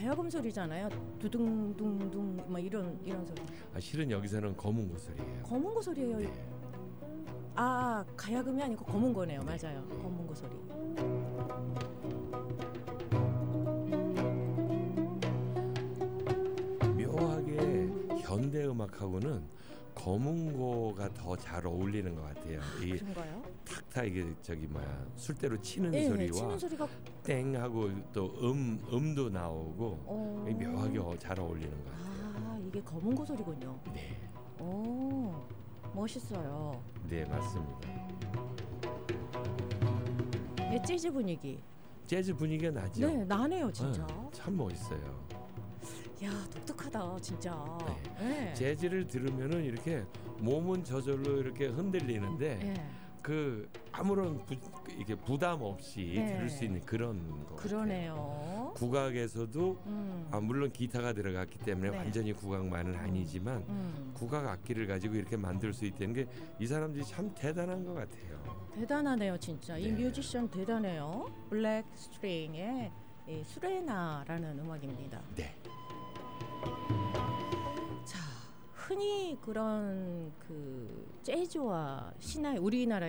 가야금 소리잖아요. 두둥둥둥 막 이런 소리. 실은 여기서는 검은고 소리예요. 검은고 소리예요. 네. 가야금이 아니고 검은고네요. 맞아요. 검은고 소리. 묘하게 현대 음악하고는 검은고가 더 잘 어울리는 것 같아요. 그런가요? 탁탁 이게 술대로 치는 네, 소리와 치는 소리가 땡하고 또 음도 나오고 묘하게 잘 어울리는 것 같아요. 이게 검은고 소리군요. 네. 멋있어요. 네, 맞습니다. 네, 재즈 분위기. 재즈 분위기가 나죠. 네, 나네요, 진짜. 참 멋있어요. 야, 독특하다, 진짜. 네. 재즈를 들으면은 이렇게 몸은 저절로 이렇게 흔들리는데 아무런 이게 부담 없이 들을 수 있는 그런 거. 그러네요. 국악에서도 물론 기타가 들어갔기 때문에 완전히 국악만은 아니지만 국악 악기를 가지고 이렇게 만들 수 있다는 게 이 사람들이 참 대단한 것 같아요. 대단하네요, 진짜. 이 뮤지션 대단해요. 블랙 스트링의 수레나라는 음악입니다. 네. 자, 흔히 그런 재즈와 신화의 우리나라의